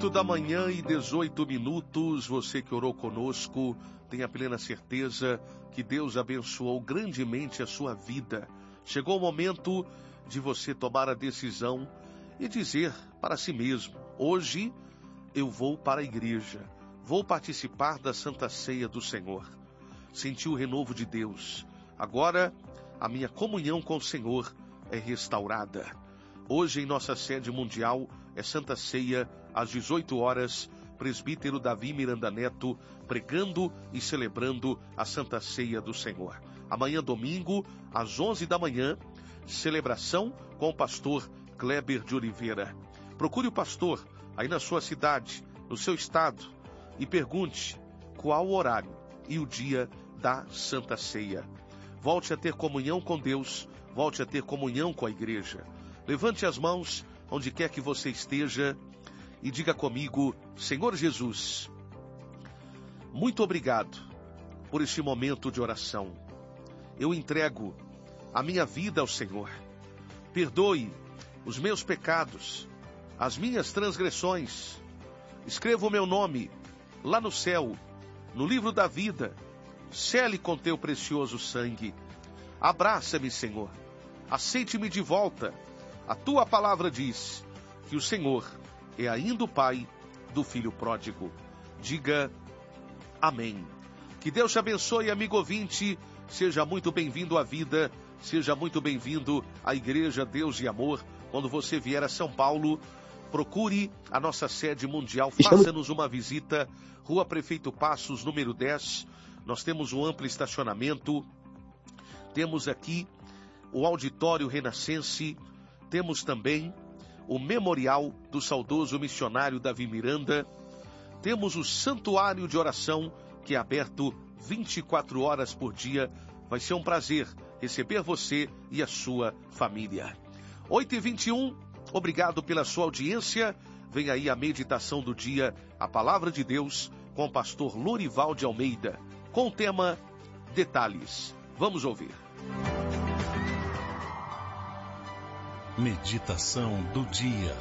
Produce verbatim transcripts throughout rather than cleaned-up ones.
Oito da manhã e dezoito minutos, você que orou conosco, tenha plena certeza que Deus abençoou grandemente a sua vida. Chegou o momento de você tomar a decisão e dizer para si mesmo: hoje eu vou para a igreja, vou participar da Santa Ceia do Senhor. Sentiu o renovo de Deus. Agora a minha comunhão com o Senhor é restaurada. Hoje em nossa sede mundial é Santa Ceia, às dezoito horas, presbítero Davi Miranda Neto, pregando e celebrando a Santa Ceia do Senhor. Amanhã, domingo, às onze da manhã, celebração com o pastor Kleber de Oliveira. Procure o pastor aí na sua cidade, no seu estado, e pergunte qual o horário e o dia da Santa Ceia. Volte a ter comunhão com Deus, volte a ter comunhão com a igreja. Levante as mãos onde quer que você esteja e diga comigo: Senhor Jesus, muito obrigado por este momento de oração. Eu entrego a minha vida ao Senhor. Perdoe os meus pecados, as minhas transgressões. Escreva o meu nome lá no céu, no livro da vida. Sele com teu precioso sangue. Abraça-me, Senhor. Aceite-me de volta. A tua palavra diz que o Senhor é ainda o Pai do Filho pródigo. Diga amém. Que Deus te abençoe, amigo ouvinte. Seja muito bem-vindo à vida. Seja muito bem-vindo à Igreja Deus e Amor. Quando você vier a São Paulo, procure a nossa sede mundial. Faça-nos uma visita. Rua Prefeito Passos, número dez. Nós temos um amplo estacionamento. Temos aqui o Auditório Renascense. Temos também o Memorial do saudoso missionário Davi Miranda. Temos o Santuário de Oração, que é aberto vinte e quatro horas por dia. Vai ser um prazer receber você e a sua família. oito e vinte e um, obrigado pela sua audiência. Vem aí a meditação do dia, a Palavra de Deus, com o pastor Lorival de Almeida, com o tema Detalhes. Vamos ouvir. Meditação do dia.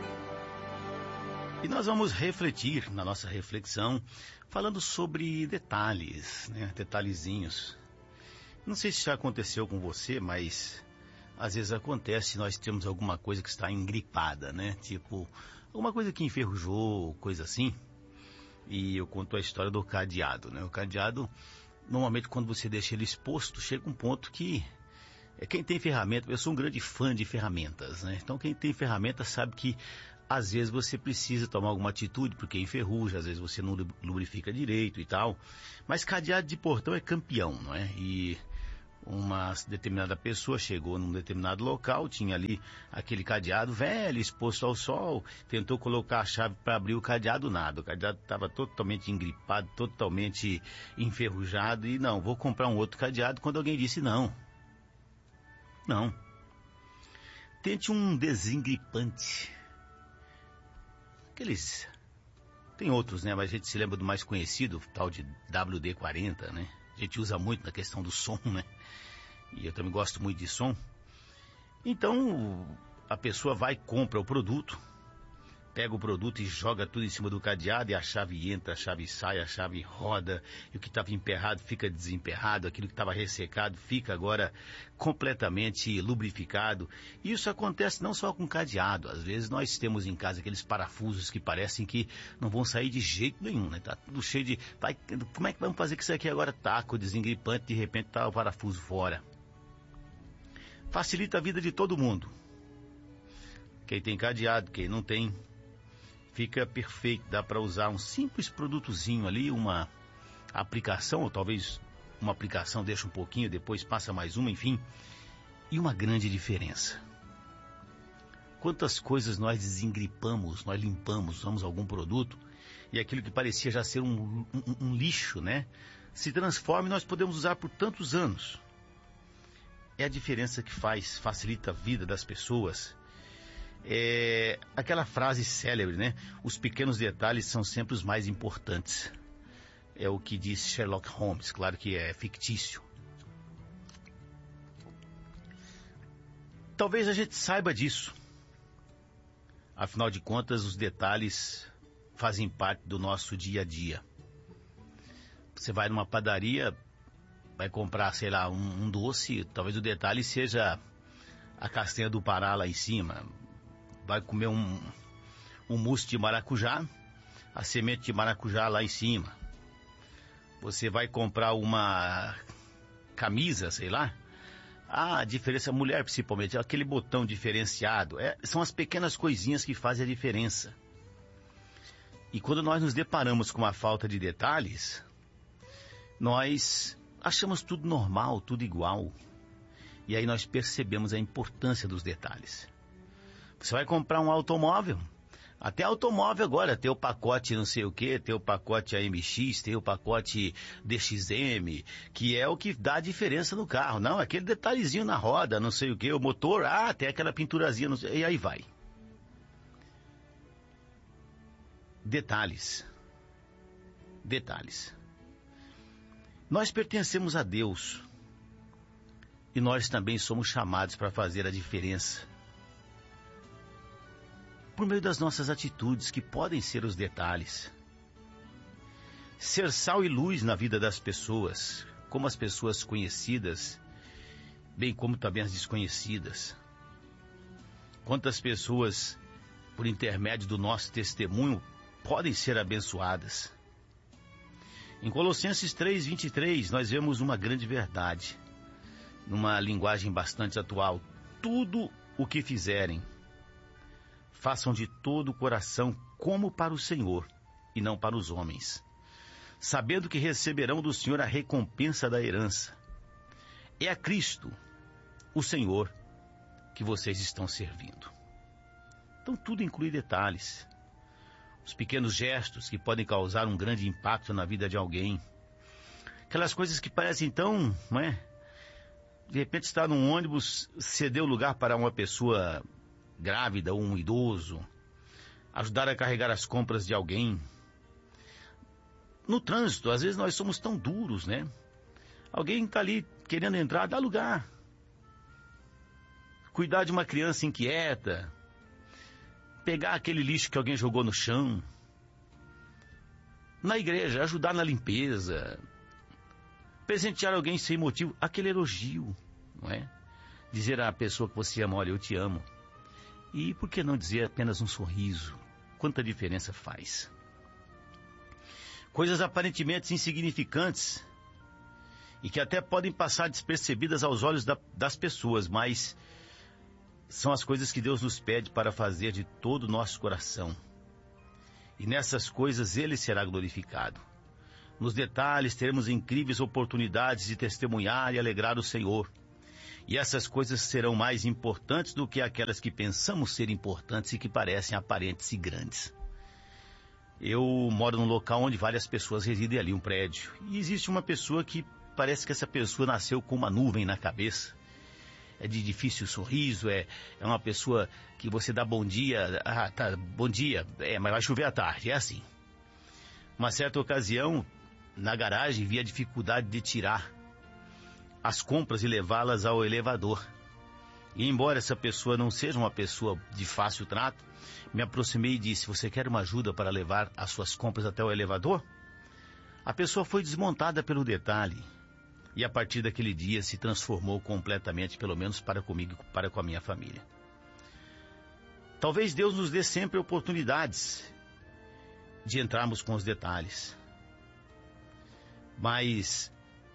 E nós vamos refletir na nossa reflexão, falando sobre detalhes, né? Detalhezinhos. Não sei se já aconteceu com você, mas às vezes acontece, nós temos alguma coisa que está engripada, né? Tipo, alguma coisa que enferrujou, coisa assim. E eu conto a história do cadeado, né? O cadeado, normalmente quando você deixa ele exposto, chega um ponto que... Quem tem ferramenta, eu sou um grande fã de ferramentas, né? Então quem tem ferramenta sabe que às vezes você precisa tomar alguma atitude porque enferruja, às vezes você não lubrifica direito e tal. Mas cadeado de portão é campeão, não é? E uma determinada pessoa chegou num determinado local, tinha ali aquele cadeado velho, exposto ao sol, tentou colocar a chave para abrir o cadeado, nada. O cadeado estava totalmente engripado, totalmente enferrujado e não, vou comprar um outro cadeado, quando alguém disse não. Não. Tente um desengripante. Aqueles... Tem outros, né? Mas a gente se lembra do mais conhecido, o tal de W D quarenta, né? A gente usa muito na questão do som, né? E eu também gosto muito de som. Então, a pessoa vai e compra o produto, pega o produto e joga tudo em cima do cadeado, e a chave entra, a chave sai, a chave roda, e o que estava emperrado fica desemperrado, aquilo que estava ressecado fica agora completamente lubrificado. E isso acontece não só com cadeado, às vezes nós temos em casa aqueles parafusos que parecem que não vão sair de jeito nenhum, né? Tá tudo cheio de... Vai, como é que vamos fazer com isso aqui agora? Taca o desengripante, de repente tá o parafuso fora. Facilita a vida de todo mundo. Quem tem cadeado, quem não tem... Fica perfeito, dá para usar um simples produtozinho ali, uma aplicação, ou talvez uma aplicação deixa um pouquinho, depois passa mais uma, enfim. E uma grande diferença. Quantas coisas nós desengripamos, nós limpamos, usamos algum produto, e aquilo que parecia já ser um, um, um lixo, né? Se transforma e nós podemos usar por tantos anos. É a diferença que faz, facilita a vida das pessoas. É aquela frase célebre, né? Os pequenos detalhes são sempre os mais importantes. É o que diz Sherlock Holmes, claro que é fictício. Talvez a gente saiba disso. Afinal de contas, os detalhes fazem parte do nosso dia a dia. Você vai numa padaria, vai comprar, sei lá, um, um doce, talvez o detalhe seja a castanha do Pará lá em cima. Vai comer um, um mousse de maracujá, a semente de maracujá lá em cima. Você vai comprar uma camisa, sei lá, a diferença, mulher principalmente, aquele botão diferenciado, é, são as pequenas coisinhas que fazem a diferença. E quando nós nos deparamos com uma falta de detalhes, nós achamos tudo normal, tudo igual. E aí nós percebemos a importância dos detalhes. Você vai comprar um automóvel, até automóvel agora, tem o pacote não sei o que, tem o pacote A M X, tem o pacote D X M, que é o que dá a diferença no carro. Não, aquele detalhezinho na roda, não sei o que, o motor, ah, tem aquela pinturazinha, não sei, e aí vai. Detalhes. Detalhes. Nós pertencemos a Deus. E nós também somos chamados para fazer a diferença. Por meio das nossas atitudes, que podem ser os detalhes. Ser sal e luz na vida das pessoas, como as pessoas conhecidas, bem como também as desconhecidas. Quantas pessoas, por intermédio do nosso testemunho, podem ser abençoadas. Em Colossenses três, vinte e três, nós vemos uma grande verdade. Numa linguagem bastante atual, tudo o que fizerem, façam de todo o coração como para o Senhor e não para os homens, sabendo que receberão do Senhor a recompensa da herança. É a Cristo, o Senhor, que vocês estão servindo. Então tudo inclui detalhes, os pequenos gestos que podem causar um grande impacto na vida de alguém, aquelas coisas que parecem tão, não é? De repente está num ônibus, ceder o lugar para uma pessoa grávida ou um idoso, ajudar a carregar as compras de alguém. No trânsito, às vezes nós somos tão duros, né? Alguém está ali querendo entrar, dá lugar. Cuidar de uma criança inquieta, pegar aquele lixo que alguém jogou no chão. Na igreja, ajudar na limpeza. Presentear alguém sem motivo, aquele elogio, não é? Dizer à pessoa que você ama, olha, eu te amo. E por que não dizer apenas um sorriso? Quanta diferença faz. Coisas aparentemente insignificantes e que até podem passar despercebidas aos olhos da, das pessoas, mas são as coisas que Deus nos pede para fazer de todo o nosso coração. E nessas coisas Ele será glorificado. Nos detalhes teremos incríveis oportunidades de testemunhar e alegrar o Senhor. E essas coisas serão mais importantes do que aquelas que pensamos ser importantes e que parecem aparentes e grandes. Eu moro num local onde várias pessoas residem ali, um prédio. E existe uma pessoa que parece que essa pessoa nasceu com uma nuvem na cabeça. É de difícil sorriso, é, é uma pessoa que você dá bom dia, ah, tá, bom dia, é, mas vai chover à tarde, é assim. Uma certa ocasião, na garagem, vi a dificuldade de tirar as compras e levá-las ao elevador. E embora essa pessoa não seja uma pessoa de fácil trato, me aproximei e disse, você quer uma ajuda para levar as suas compras até o elevador? A pessoa foi desmontada pelo detalhe. E a partir daquele dia se transformou completamente, pelo menos para comigo e para com a minha família. Talvez Deus nos dê sempre oportunidades de entrarmos com os detalhes. Mas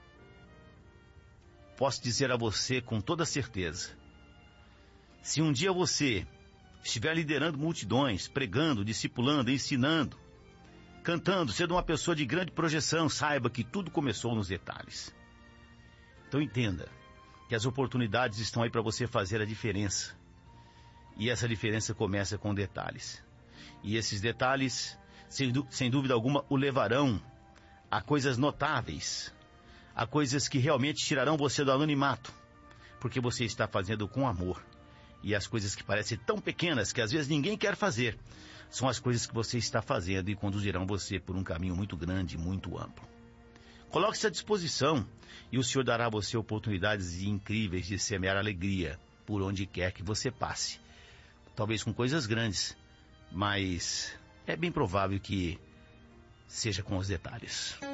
posso dizer a você com toda certeza, se um dia você estiver liderando multidões, pregando, discipulando, ensinando, cantando, sendo uma pessoa de grande projeção, saiba que tudo começou nos detalhes. Então entenda que as oportunidades estão aí para você fazer a diferença. E essa diferença começa com detalhes. E esses detalhes, sem, sem dúvida alguma, o levarão a coisas notáveis, a coisas que realmente tirarão você do anonimato, porque você está fazendo com amor. E as coisas que parecem tão pequenas, que às vezes ninguém quer fazer, são as coisas que você está fazendo e conduzirão você por um caminho muito grande, muito amplo. Coloque-se à disposição e o Senhor dará a você oportunidades incríveis de semear alegria por onde quer que você passe. Talvez com coisas grandes, mas é bem provável que seja com os detalhes.